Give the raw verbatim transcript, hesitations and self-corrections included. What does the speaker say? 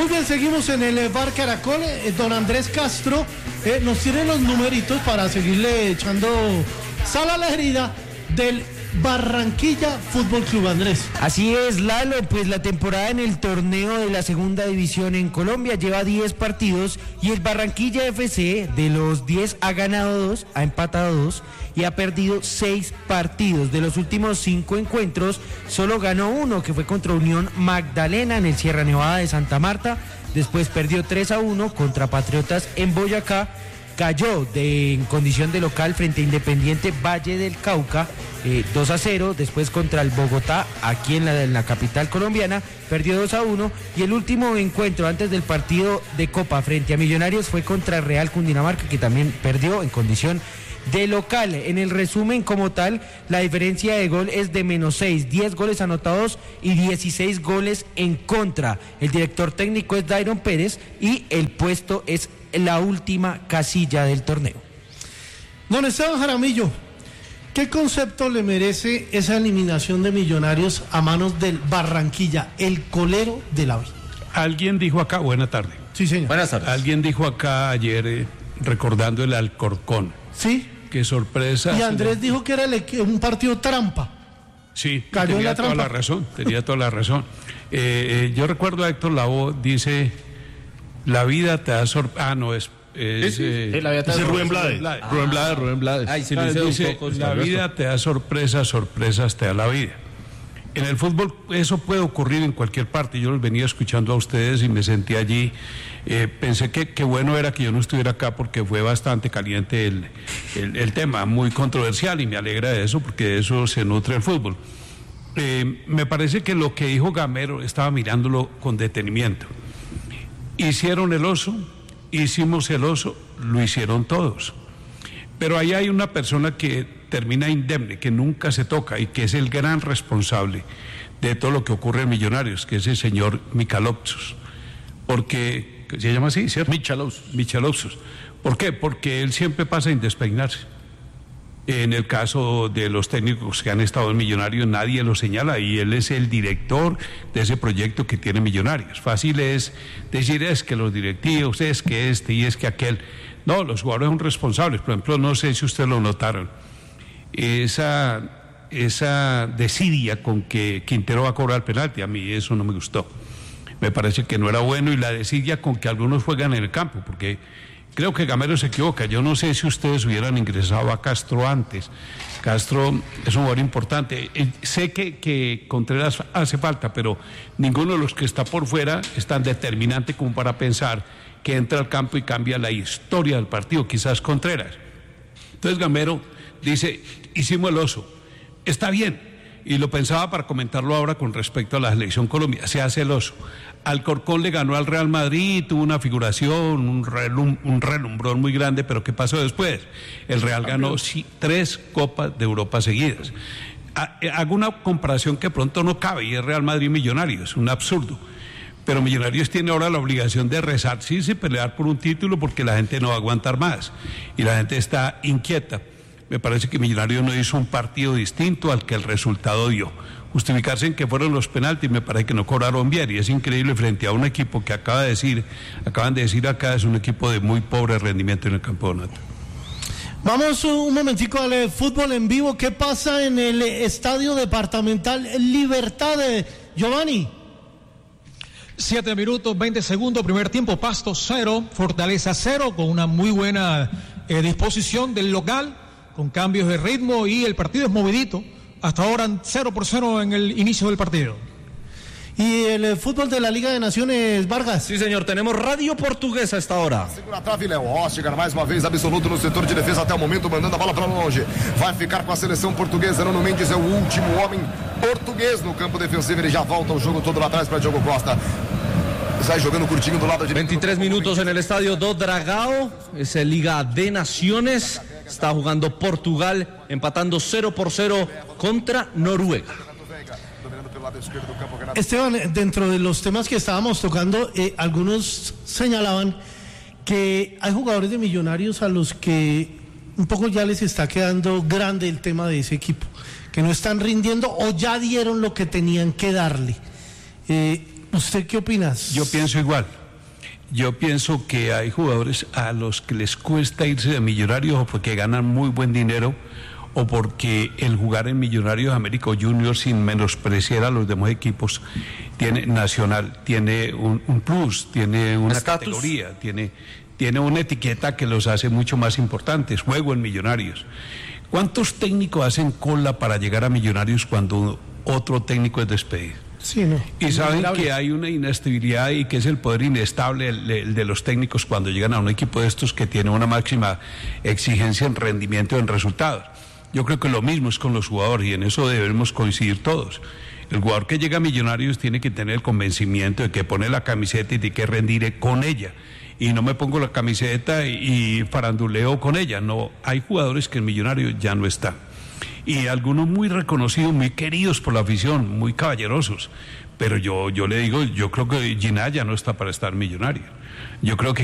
Muy bien, seguimos en el Bar Caracol. Eh, don Andrés Castro eh, nos tiene los numeritos para seguirle echando sal a la herida del Barranquilla Fútbol Club. Andrés. Así es, Lalo, pues la temporada en el torneo de la segunda división en Colombia lleva diez partidos y el Barranquilla F C de los diez ha ganado dos, ha empatado dos y ha perdido seis partidos. De los últimos cinco encuentros solo ganó uno, que fue contra Unión Magdalena en el Sierra Nevada de Santa Marta. Después perdió tres a uno contra Patriotas en Boyacá. Cayó de, en condición de local frente a Independiente Valle del Cauca, eh, dos a cero, después contra el Bogotá, aquí en la, en la capital colombiana, perdió dos a uno, y el último encuentro antes del partido de Copa frente a Millonarios fue contra Real Cundinamarca, que también perdió en condición de local. En el resumen como tal, la diferencia de gol es de menos seis, diez goles anotados y dieciséis goles en contra. El director técnico es Dairon Pérez y el puesto es la última casilla del torneo. Don Esteban Jaramillo, ¿qué concepto le merece esa eliminación de Millonarios a manos del Barranquilla, el colero de la vida? Alguien dijo acá, buena tarde. Sí, señor. Buenas tardes. Alguien dijo acá ayer, eh, recordando el Alcorcón. Sí. Qué sorpresa. Y Andrés dijo que era el, un partido trampa. Sí, cayó tenía en la toda trampa. la razón, tenía toda la razón. Eh, eh, yo recuerdo a Héctor Lavoe, dice, la vida te da sorpresa. Ah, no, es... es sí, sí. eh, Sí, la vida te da es Rubén Blades. Blades. Rubén Blades, Rubén Blades. Ay, sí, lo Ah, hice un dice, poco, la Alberto. vida te da sorpresas, sorpresas te da la vida. En el fútbol eso puede ocurrir en cualquier parte. Yo los venía escuchando a ustedes y me sentí allí. Eh, pensé que, que bueno era que yo no estuviera acá porque fue bastante caliente el, el, el tema, muy controversial, y me alegra de eso porque de eso se nutre el fútbol. Eh, me parece que lo que dijo Gamero estaba mirándolo con detenimiento. Hicieron el oso, hicimos el oso, lo hicieron todos. Pero ahí hay una persona que termina indemne, que nunca se toca y que es el gran responsable de todo lo que ocurre en Millonarios, que es el señor Michalopoulos. Porque, se llama así, ¿cierto? Michalopoulos. Michalopoulos. ¿Por qué? Porque él siempre pasa sin despeinarse. En el caso de los técnicos que han estado en Millonarios, nadie lo señala y él es el director de ese proyecto que tiene Millonarios. Fácil es decir, es que los directivos, es que este y es que aquel. No, los jugadores son responsables. Por ejemplo, no sé si ustedes lo notaron, esa, esa desidia con que Quintero va a cobrar el penalti, a mí eso no me gustó. Me parece que no era bueno, y la desidia con que algunos juegan en el campo, porque creo que Gamero se equivoca. Yo no sé si ustedes hubieran ingresado a Castro antes. Castro es un jugador importante. Eh, sé que, que Contreras hace falta, pero ninguno de los que está por fuera es tan determinante como para pensar que entra al campo y cambia la historia del partido, quizás Contreras. Entonces Gamero dice, hicimos el oso, está bien, y lo pensaba para comentarlo ahora con respecto a la selección Colombia, se hace el oso. Alcorcón le ganó al Real Madrid, tuvo una figuración, un, relum, un relumbrón muy grande, pero ¿qué pasó después? El Real ganó sí, tres Copas de Europa seguidas. Hago una comparación que pronto no cabe, y es Real Madrid Millonarios, es un absurdo. Pero Millonarios tiene ahora la obligación de resarcirse y pelear por un título, porque la gente no va a aguantar más y la gente está inquieta. Me parece que Millonarios no hizo un partido distinto al que el resultado dio. Justificarse en que fueron los penaltis, me parece que no cobraron bien, y es increíble frente a un equipo que acaba de decir, acaban de decir acá, es un equipo de muy pobre rendimiento en el campeonato. Vamos un momentico al eh, fútbol en vivo. ¿Qué pasa en el eh, Estadio Departamental Libertad, de Giovanni? Siete minutos, veinte segundos, primer tiempo, Pasto cero, Fortaleza cero, con una muy buena eh, disposición del local, con cambios de ritmo, y el partido es movidito, hasta ahora cero por cero en el inicio del partido. Y el eh, fútbol de la Liga de Naciones, Vargas. Sí, señor, tenemos Radio Portuguesa a esta hora. Segura a trave, Léo Oscar, mais uma vez absoluto no setor de defesa até o momento, mandando a bola para longe. Vai ficar com a seleção portuguesa. Nuno Mendes é o último homem português no campo defensivo. Ele já volta o jogo todo lá atrás para Diogo Costa. Sai jogando curtinho do lado direito. veintitrés minutos en el estadio do Dragao, es el Liga de Naciones. Está jugando Portugal, empatando cero por cero contra Noruega. Esteban, dentro de los temas que estábamos tocando, eh, algunos señalaban que hay jugadores de Millonarios a los que un poco ya les está quedando grande el tema de ese equipo, que no están rindiendo o ya dieron lo que tenían que darle. Eh, ¿Usted qué opinas? Yo pienso igual. Yo pienso que hay jugadores a los que les cuesta irse de Millonarios o porque ganan muy buen dinero o porque el jugar en Millonarios América Juniors, sin menospreciar a los demás equipos, tiene nacional, tiene un, un plus, tiene una ¿Estatus? categoría, tiene, tiene una etiqueta que los hace mucho más importantes. Juego en Millonarios. ¿Cuántos técnicos hacen cola para llegar a Millonarios cuando otro técnico es despedido? Sí, no. Y saben Innumerables. que hay una inestabilidad y que es el poder inestable el, el de los técnicos cuando llegan a un equipo de estos que tiene una máxima exigencia en rendimiento y en resultados. Yo creo que lo mismo es con los jugadores y en eso debemos coincidir todos. El jugador que llega a Millonarios tiene que tener el convencimiento de que pone la camiseta y de que rendir con ella. Y no me pongo la camiseta y, y faranduleo con ella. No, hay jugadores que en Millonarios ya no están. Y algunos muy reconocidos, muy queridos por la afición, muy caballerosos. Pero yo, yo le digo, yo creo que Ginás ya no está para estar Millonario. Yo creo que